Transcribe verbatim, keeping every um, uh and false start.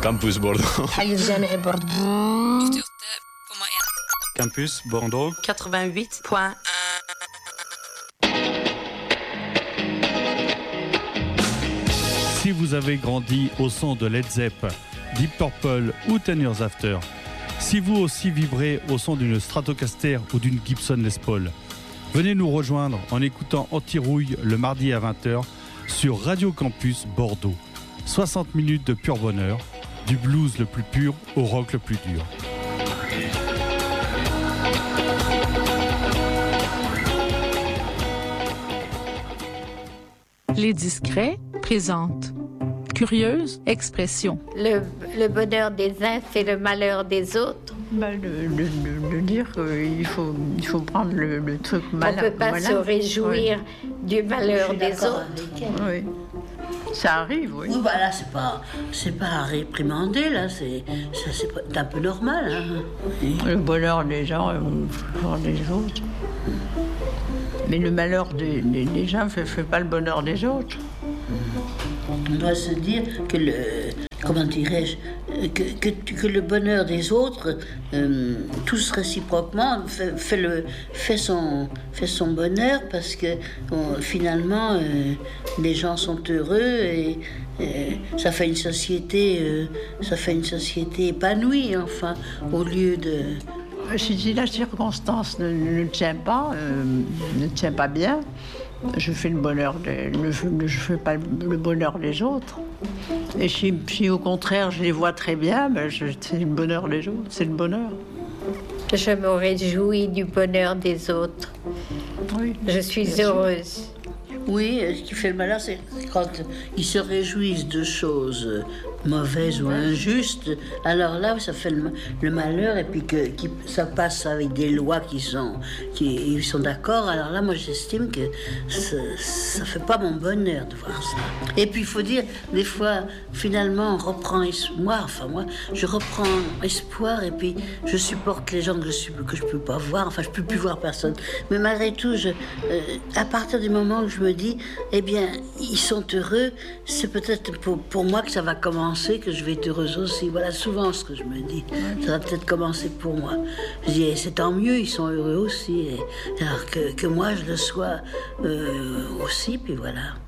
Campus Bordeaux. حيز جامعي بوردو. Campus Bordeaux. quatre-vingt-huit point un. Si vous avez grandi au son de Led Zepp, Deep Purple ou Ten Years After, si vous aussi vibrez au son d'une Stratocaster ou d'une Gibson Les Paul, venez nous rejoindre en écoutant Anti-Rouille le mardi à vingt heures sur Radio Campus Bordeaux. soixante minutes de pur bonheur, du blues le plus pur au rock le plus dur. Les Discrets présentent Curieuse expression. Le, le bonheur des uns fait le malheur des autres. Ben, de, de, de, de dire qu'il faut, il faut prendre le, le truc malin. On ne peut pas malin. se réjouir oui. du malheur des autres. Oui. Ça arrive, oui. Oui, voilà, c'est pas, c'est pas à réprimander, là, c'est, ça, c'est, pas, c'est un peu normal. Hein. Le bonheur des gens et le bonheur des autres. Mais le malheur des, des, des gens ne fait, fait pas le bonheur des autres. On doit se dire que le, comment dirais-je, que, que, que le bonheur des autres, euh, tous réciproquement, fait, fait, le, fait, son, fait son bonheur parce que on, finalement, euh, les gens sont heureux et, et ça fait une société, euh, ça fait une société épanouie, enfin, au lieu de... Si la circonstance ne, ne tient pas, euh, ne tient pas bien, je fais le bonheur des, ne, je fais pas le bonheur des autres. Et si, si au contraire je les vois très bien, ben je, c'est le bonheur des autres, c'est le bonheur. Je me réjouis du bonheur des autres. Oui, je suis heureuse. Oui, ce qui fait le malheur, c'est quand ils se réjouissent de choses mauvaises ou injustes, alors là, ça fait le, le malheur, et puis que qui, ça passe avec des lois qui sont, qui ils sont d'accord, alors là, moi, j'estime que ça, ça fait pas mon bonheur de voir ça. Et puis, il faut dire, des fois, finalement, on reprend espoir, enfin, moi, je reprends espoir, et puis je supporte les gens que je, suis, que je peux pas voir, enfin, je peux plus voir personne. Mais malgré tout, je, euh, à partir du moment où je me dis, eh bien, ils sont heureux, c'est peut-être pour, pour moi que ça va commencer, que je vais être heureuse aussi. Voilà souvent ce que je me dis. Ça va peut-être commencer pour moi. Je dis, c'est tant mieux, ils sont heureux aussi. Et, alors que, que moi, je le sois euh, aussi, puis voilà.